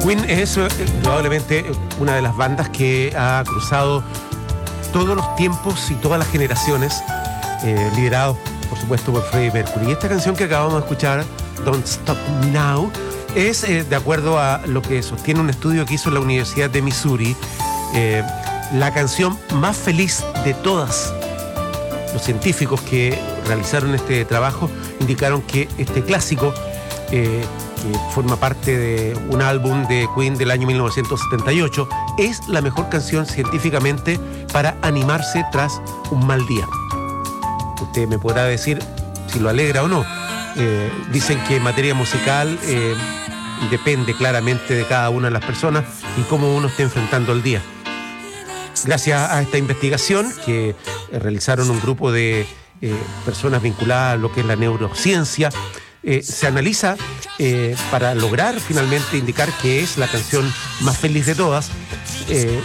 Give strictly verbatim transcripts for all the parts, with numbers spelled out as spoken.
Queen es eh, probablemente una de las bandas que ha cruzado todos los tiempos y todas las generaciones, eh, liderados por supuesto por Freddie Mercury. Y esta canción que acabamos de escuchar, Don't Stop Now, es eh, de acuerdo a lo que sostiene un estudio que hizo la Universidad de Missouri, eh, la canción más feliz de todas. Los científicos que realizaron este trabajo indicaron que este clásico, eh, que forma parte de un álbum de Queen del año mil novecientos setenta y ocho, es la mejor canción científicamente para animarse tras un mal día. Usted me podrá decir si lo alegra o no. Eh, dicen que en materia musical eh, depende claramente de cada una de las personas y cómo uno esté enfrentando el día. Gracias a esta investigación que eh, realizaron un grupo de eh, personas vinculadas a lo que es la neurociencia, eh, se analiza eh, para lograr finalmente indicar que es la canción más feliz de todas, eh,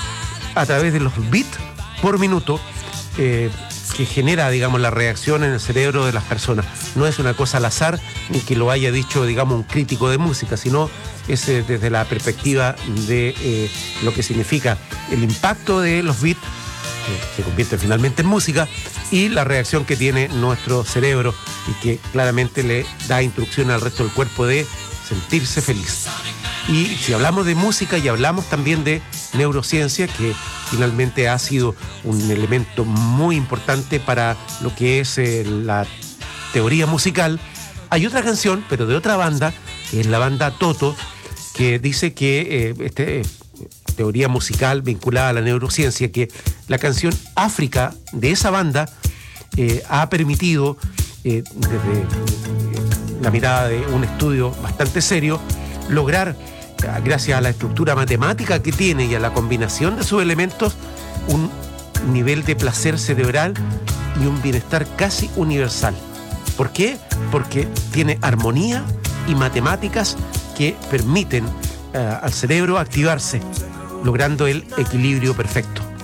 a través de los beats por minuto eh, que genera, digamos, la reacción en el cerebro de las personas. No es una cosa al azar ni que lo haya dicho, digamos, un crítico de música, sino es eh, desde la perspectiva de eh, lo que significa el impacto de los beats, que se convierte finalmente en música, y la reacción que tiene nuestro cerebro y que claramente le da instrucción al resto del cuerpo de sentirse feliz. Y si hablamos de música y hablamos también de neurociencia, que finalmente ha sido un elemento muy importante para lo que es eh, la teoría musical, hay otra canción, pero de otra banda, que es la banda Toto, que dice que eh, este, eh, teoría musical vinculada a la neurociencia, que la canción África de esa banda eh, ha permitido, eh, desde eh, la mirada de un estudio bastante serio, lograr, gracias a la estructura matemática que tiene y a la combinación de sus elementos, un nivel de placer cerebral y un bienestar casi universal. ¿Por qué? Porque tiene armonía y matemáticas que permiten uh, al cerebro activarse, logrando el equilibrio perfecto.